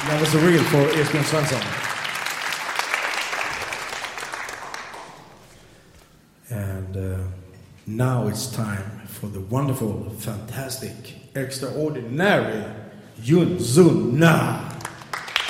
That was a real for Esbjörn Svensson. And now it's time for the wonderful, fantastic, extraordinary Yun Sun Na.